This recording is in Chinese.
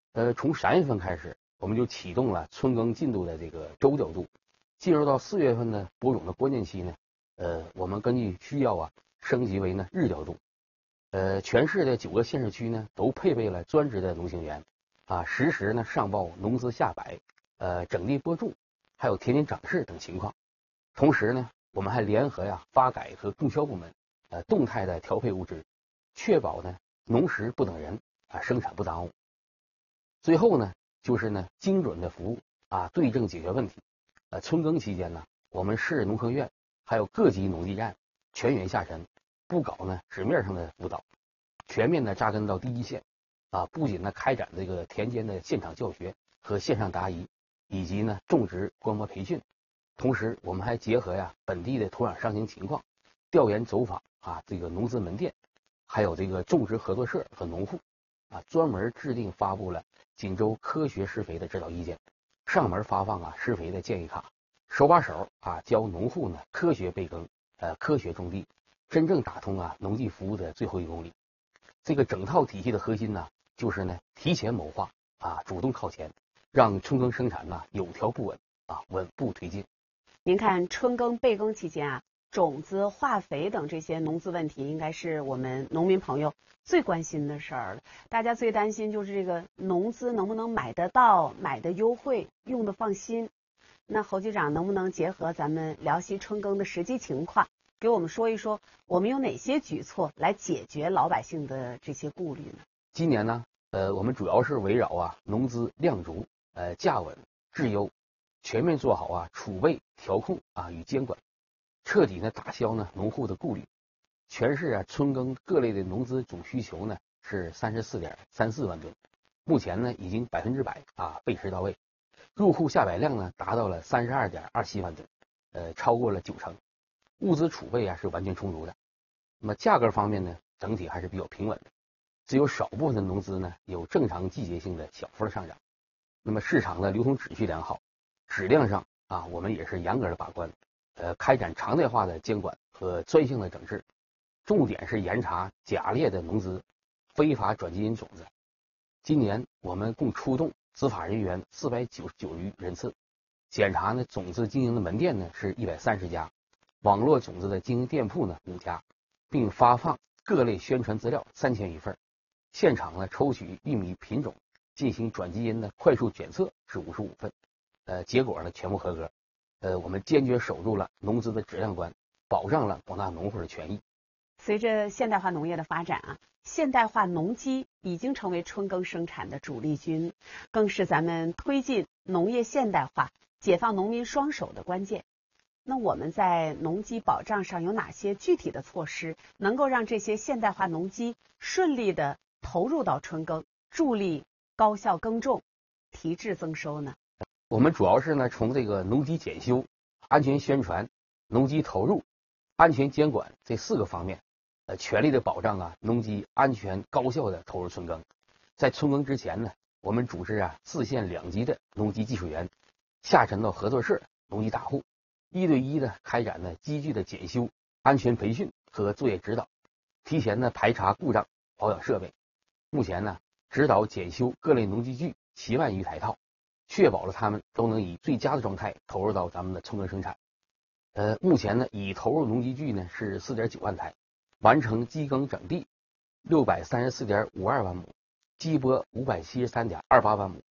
从3月份开始，我们就启动了春耕进度的这个周调度。进入到4月份呢，播种的关键期呢，我们根据需要啊，升级为呢日调度。全市的9个县市区呢，都配备了专职的农行员，实时呢上报农资下摆，整地播种，还有田间长势等情况。同时呢，我们还联合发改和供销部门，动态的调配物资，确保呢农时不等人，生产不耽误。最后呢，就是呢精准的服务，对症解决问题。春耕期间呢，我们市农科院还有各级农技站全员下沉，不搞呢纸面上的辅导，全面的扎根到第一线，不仅呢开展这个田间的现场教学和线上答疑，以及呢种植观摩培训，同时我们还结合本地的土壤上行情况，调研走访这个农资门店，还有这个种植合作社和农户，专门制定发布了锦州科学施肥的指导意见，上门发放施肥的建议卡，手把手教农户呢科学备耕，科学种地，真正打通农技服务的最后1公里。这个整套体系的核心呢，就是呢提前谋划，主动靠前，让春耕生产呢有条不紊，稳步推进。 您看春耕备耕期间种子、化肥等这些农资问题，应该是我们农民朋友最关心的事儿了。大家最担心就是这个农资能不能买得到、买的优惠、用的放心。那侯局长能不能结合咱们辽西春耕的实际情况，给我们说一说，我们有哪些举措来解决老百姓的这些顾虑呢？ 今年呢，我们主要是围绕农资量足、价稳、质优，全面做好储备、调控与监管，彻底呢打消呢农户的顾虑。全市春耕各类的农资总需求呢是34.34万吨，目前呢已经100%备持到位，入户下摆量呢达到了32.27万吨，超过了90%，物资储备是完全充足的。那么价格方面呢，整体还是比较平稳的，只有少部分的农资呢有正常季节性的小幅的上涨。那么市场的流通秩序良好，质量上我们也是严格的把关，开展常态化的监管和专项的整治，重点是严查假劣的农资、非法转基因种子。今年我们共出动执法人员499余人次，检查呢种子经营的门店呢是130家，网络种子的经营店铺呢5家，并发放各类宣传资料3000余份。现场呢抽取玉米品种进行转基因的快速检测是55份，结果呢全部合格。我们坚决守住了农资的质量关，保障了广大农户的权益。 随着现代化农业的发展现代化农机已经成为春耕生产的主力军，更是咱们推进农业现代化、解放农民双手的关键。那我们在农机保障上有哪些具体的措施，能够让这些现代化农机顺利的投入到春耕，助力高效耕种、提质增收呢？ 我们主要是呢从这个农机检修、安全宣传、农机投入、安全监管这4个方面，全力的保障农机安全高效的投入春耕。在春耕之前呢，我们组织4县2级的农机技术员下沉到合作社、农机大户，1对1的开展呢机具的检修、安全培训和作业指导，提前呢排查故障、保养设备。目前呢指导检修各类农机具7万余台套，确保了他们都能以最佳的状态投入到咱们的春耕生产。目前呢已投入农机具呢是4.9万台，完成机耕整地634.52万亩，机播573.28万亩，